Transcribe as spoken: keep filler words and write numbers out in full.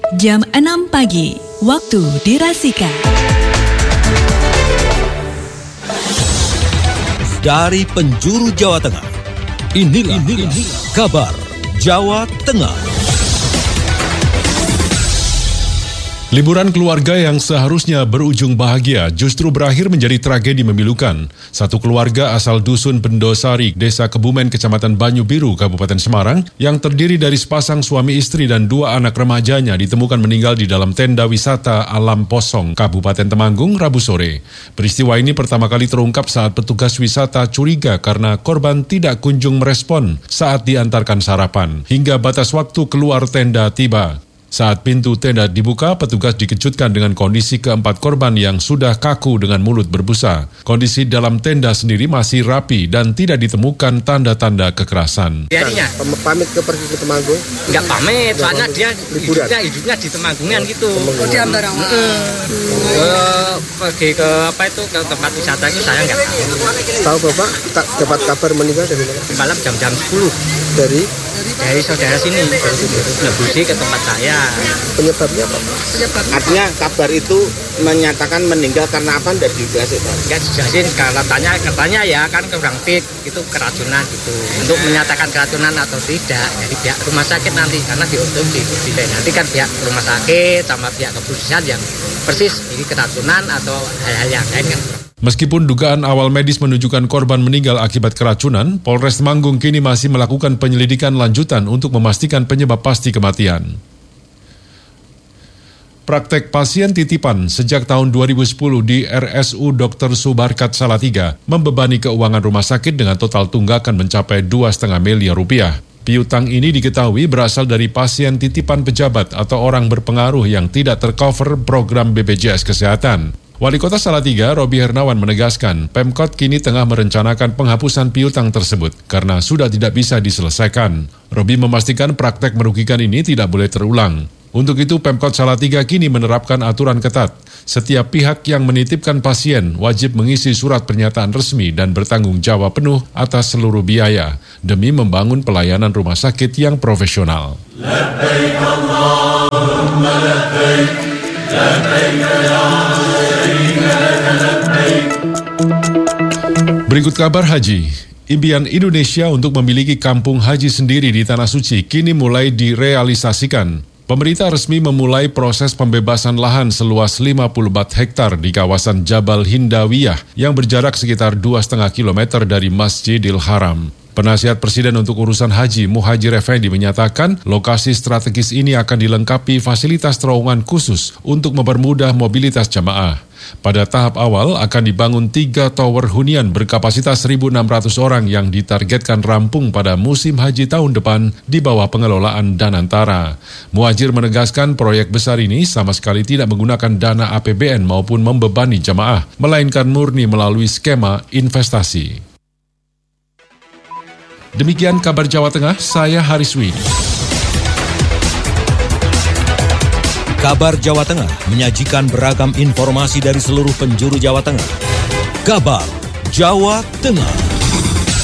Jam enam pagi, waktu dirasika. Dari penjuru Jawa Tengah, inilah, inilah kabar Jawa Tengah. Liburan keluarga yang seharusnya berujung bahagia justru berakhir menjadi tragedi memilukan. Satu keluarga asal Dusun Bendosari, Desa Kebumen, Kecamatan Banyu Biru, Kabupaten Semarang, yang terdiri dari sepasang suami istri dan dua anak remajanya ditemukan meninggal di dalam tenda wisata Alam Posong, Kabupaten Temanggung, Rabu sore. Peristiwa ini pertama kali terungkap saat petugas wisata curiga karena korban tidak kunjung merespon saat diantarkan sarapan, hingga batas waktu keluar tenda tiba. Saat pintu tenda dibuka, petugas dikejutkan dengan kondisi keempat korban yang sudah kaku dengan mulut berbusa. Kondisi dalam tenda sendiri masih rapi dan tidak ditemukan tanda-tanda kekerasan. Dianya pamit ke pergi ke Temanggung? Enggak pamit, soalnya dia hidupnya, hidupnya di Temanggungan gitu. Oh, di antara hmm. uh, pergi ke apa itu ke tempat wisata itu saya nggak tahu. Tahu Bapak tak dapat kabar meninggal dari mana? Malam jam-jam sepuluh. Dari? Dari saudara sini. Nebusi ke tempat saya. Penyebabnya apa? Penyebabnya artinya kabar itu menyatakan meninggal karena apa? Tidak dijelasin. Enggak dijelasin, katanya katanya ya kan kurang fit, itu keracunan gitu. Untuk menyatakan keracunan atau tidak dari pihak rumah sakit nanti, karena diotopsi di nanti kan pihak rumah sakit sama pihak kepolisian yang persis ini keracunan atau hal-hal yang lain kan. Meskipun dugaan awal medis menunjukkan korban meninggal akibat keracunan, Polres Temanggung kini masih melakukan penyelidikan lanjutan untuk memastikan penyebab pasti kematian. Praktek pasien titipan sejak tahun dua ribu sepuluh di R S U Dokter Subarkat Salatiga membebani keuangan rumah sakit dengan total tunggakan mencapai dua koma lima miliar rupiah. Piutang ini diketahui berasal dari pasien titipan pejabat atau orang berpengaruh yang tidak tercover program B P J S Kesehatan. Wali Kota Salatiga, Robi Hernawan menegaskan, Pemkot kini tengah merencanakan penghapusan piutang tersebut karena sudah tidak bisa diselesaikan. Robi memastikan praktek merugikan ini tidak boleh terulang. Untuk itu, Pemkot Salatiga kini menerapkan aturan ketat. Setiap pihak yang menitipkan pasien wajib mengisi surat pernyataan resmi dan bertanggung jawab penuh atas seluruh biaya demi membangun pelayanan rumah sakit yang profesional. Labbaik Allahumma labbaik, labbaik ya Berikut kabar haji. Impian Indonesia untuk memiliki kampung haji sendiri di Tanah Suci kini mulai direalisasikan. Pemerintah resmi memulai proses pembebasan lahan seluas lima puluh empat hektar di kawasan Jabal Hindawiyah yang berjarak sekitar dua koma lima kilometer dari Masjidil Haram. Penasihat Presiden untuk urusan haji Muhajir Effendi menyatakan lokasi strategis ini akan dilengkapi fasilitas terowongan khusus untuk mempermudah mobilitas jamaah. Pada tahap awal akan dibangun tiga tower hunian berkapasitas seribu enam ratus orang yang ditargetkan rampung pada musim haji tahun depan di bawah pengelolaan Danantara. Muhajir menegaskan proyek besar ini sama sekali tidak menggunakan dana A P B N maupun membebani jamaah, melainkan murni melalui skema investasi. Demikian kabar Jawa Tengah, saya Hariswi. Kabar Jawa Tengah menyajikan beragam informasi dari seluruh penjuru Jawa Tengah. Kabar Jawa Tengah.